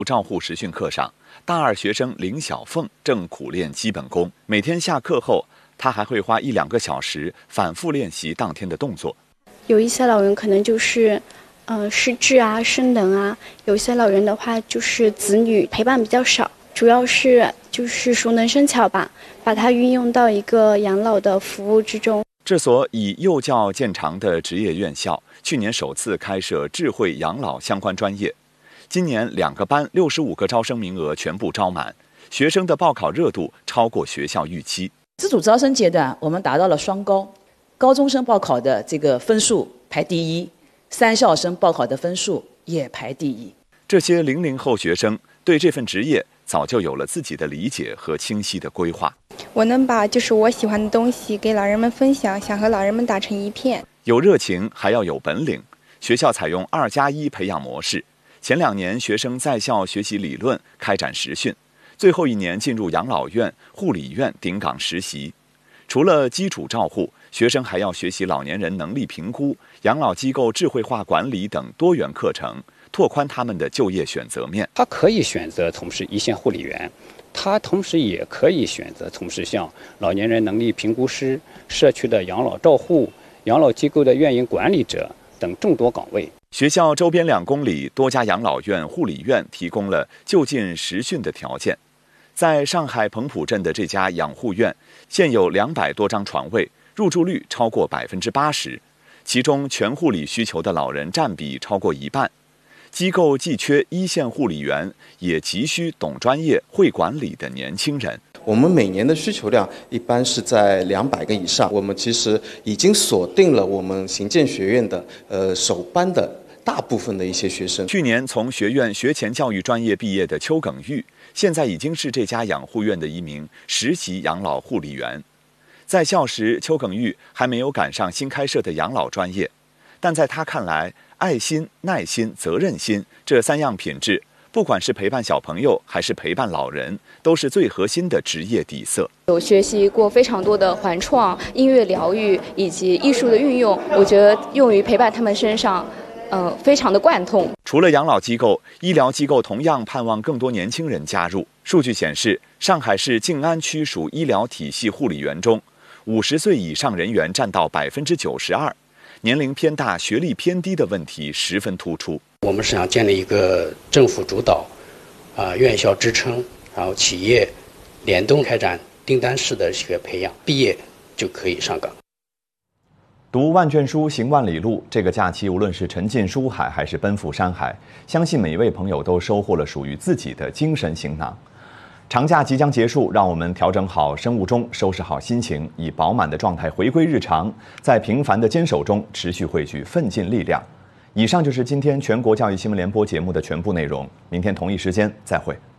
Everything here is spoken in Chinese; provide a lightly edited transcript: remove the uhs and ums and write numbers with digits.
照护实训课上，大二学生林小凤正苦练基本功。每天下课后，她还会花1-2个小时反复练习当天的动作。 有一些老人可能就是失智啊、失能啊；有些老人的话就是子女陪伴比较少，主要是就是熟能生巧吧，把它运用到一个养老的服务之中。 这所以幼教见长的职业院校，去年首次开设智慧养老相关专业。今年2个班65个招生名额全部招满，学生的报考热度超过学校预期。 自主招生阶段，我们达到了双高，高中生报考的这个分数排第一，3校生报考的分数也排第一。 这些00后学生对这份职业早就有了自己的理解和清晰的规划。 我能把就是我喜欢的东西给老人们分享，想和老人们打成一片。 有热情还要有本领。学校采用2+1培养模式，前2年学生在校学习理论，开展实训，最后1年进入养老院、护理院顶岗实习。除了基础照护，学生还要学习老年人能力评估、养老机构智慧化管理等多元课程，拓宽他们的就业选择面。 他可以选择从事一线护理员，他同时也可以选择从事像老年人能力评估师、社区的养老照护、养老机构的运营管理者等众多岗位。 学校周边2公里多家养老院、护理院提供了就近实训的条件。在上海彭浦镇的这家养护院，现有200多张床位，入住率超过80%，其中全护理需求的老人占比超过1半。机构既缺一线护理员，也急需懂专业、会管理的年轻人。 我们每年的需求量一般是在200个以上。我们其实已经锁定了我们行建学院的首班的大部分的一些学生。 去年从学院学前教育专业毕业的邱耿玉，现在已经是这家养护院的一名实习养老护理员。在校时，邱耿玉还没有赶上新开设的养老专业，但在他看来，爱心、耐心、责任心这3样品质，不管是陪伴小朋友还是陪伴老人，都是最核心的职业底色。 有学习过非常多的环创、音乐疗愈以及艺术的运用，我觉得用于陪伴他们身上非常的贯通。 除了养老机构，医疗机构同样盼望更多年轻人加入。数据显示，上海市静安区属医疗体系护理员中，50岁以上人员占到92%，年龄偏大、学历偏低的问题十分突出。 我们是想建立一个政府主导、院校支撑，然后企业联动开展订单式的一个培养，毕业就可以上岗。 读万卷书，行万里路。这个假期，无论是沉浸书海还是奔赴山海，相信每一位朋友都收获了属于自己的精神行囊。长假即将结束，让我们调整好生物钟，收拾好心情，以饱满的状态回归日常，在平凡的坚守中持续汇聚奋进力量。以上就是今天全国教育新闻联播节目的全部内容，明天同一时间再会。